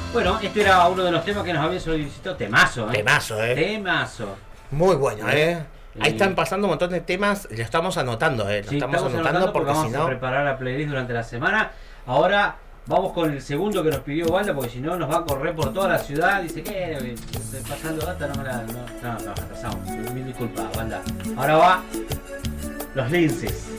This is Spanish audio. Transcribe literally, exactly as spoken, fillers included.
Bueno, este era uno de los temas que nos había solicitado. Temazo, ¿eh? Temazo, ¿eh? Temazo. Muy bueno, ¿eh? Ahí Y- están pasando un montón de temas, lo estamos anotando, ¿eh? Lo Sí, estamos, anotando, anotando porque, vamos si a no... preparar la playlist durante la semana. Ahora vamos con el segundo que nos pidió Walda, porque si no nos va a correr por toda la ciudad. Dice que estoy pasando data, no me la. No, no, no, atrasamos. Mil disculpas, Walda. Ahora va Los Linces.